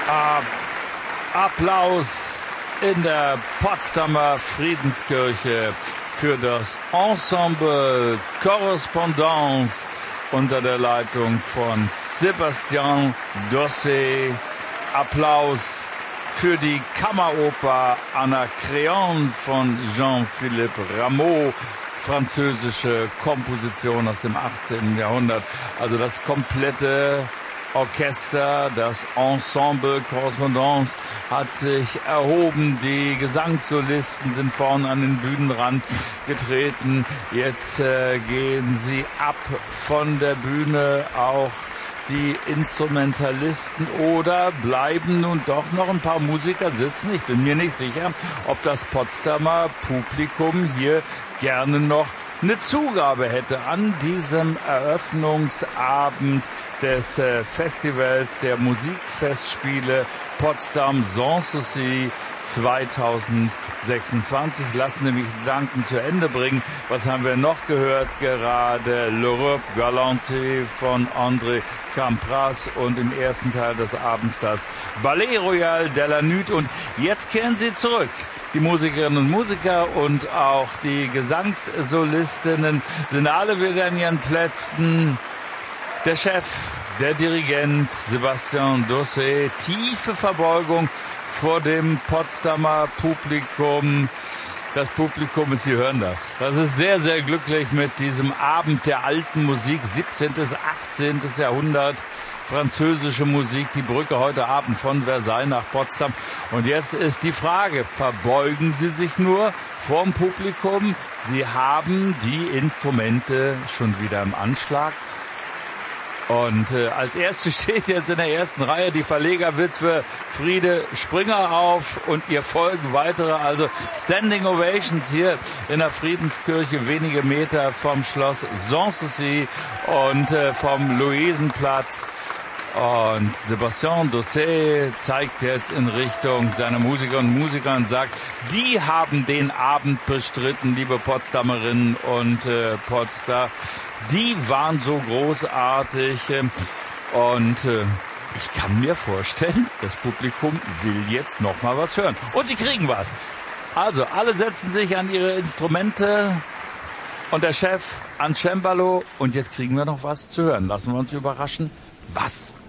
Applaus in der Potsdamer Friedenskirche für das Ensemble Correspondance unter der Leitung von Sébastien Dosset. Applaus für die Kammeroper Anacreon von Jean-Philippe Rameau, französische Komposition aus dem 18. Jahrhundert. Also das komplette Orchester, das Ensemble Correspondance hat sich erhoben. Die Gesangssolisten sind vorne an den Bühnenrand getreten. Jetzt gehen sie ab von der Bühne. Auch die Instrumentalisten, oder bleiben nun doch noch ein paar Musiker sitzen? Ich bin mir nicht sicher, ob das Potsdamer Publikum hier gerne noch eine Zugabe hätte an diesem Eröffnungsabend des Festivals der Musikfestspiele Potsdam Sanssouci 2026. Lassen Sie mich Gedanken zu Ende bringen. Was haben wir noch gehört? Gerade L'Europe Galante von André Campras und im ersten Teil des Abends das Ballet Royal de la Nuit. Und jetzt kehren sie zurück. Die Musikerinnen und Musiker und auch die Gesangssolistinnen sind alle wieder in ihren Plätzen. Der Chef, der Dirigent Sébastien Dosset, tiefe Verbeugung vor dem Potsdamer Publikum. Das Publikum ist, Sie hören das. Das ist sehr, sehr glücklich mit diesem Abend der alten Musik, 17. bis 18. Jahrhundert. Französische Musik, die Brücke heute Abend von Versailles nach Potsdam. Und jetzt ist die Frage, verbeugen Sie sich nur vorm Publikum? Sie haben die Instrumente schon wieder im Anschlag. Und als erste steht jetzt in der ersten Reihe die Verlegerwitwe Friede Springer auf und ihr folgen weitere, also Standing Ovations hier in der Friedenskirche, wenige Meter vom Schloss Sanssouci und vom Luisenplatz. Und Sébastien Dosset zeigt jetzt in Richtung seiner Musiker und Musiker und sagt, die haben den Abend bestritten, liebe Potsdamerinnen und Potsdam. Die waren so großartig und ich kann mir vorstellen, das Publikum will jetzt noch mal was hören. Und sie kriegen was. Also, alle setzen sich an ihre Instrumente und der Chef an Cembalo und jetzt kriegen wir noch was zu hören. Lassen wir uns überraschen. Was?